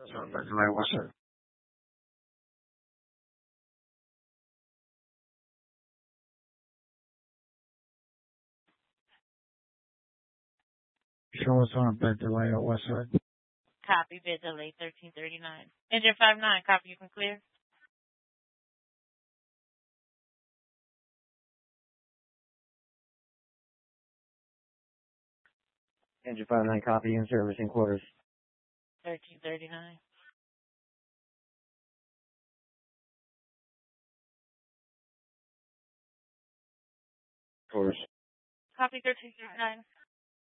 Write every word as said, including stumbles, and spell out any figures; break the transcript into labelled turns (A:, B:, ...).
A: Like, what's up? Show us on bed delay at Westside.
B: Copy, bid delay thirteen thirty-nine. Engine five nine, copy, you can clear.
C: Engine five nine, copy, in servicing quarters.
B: thirteen thirty-nine.
C: Quarters.
B: Copy thirteen thirty-nine.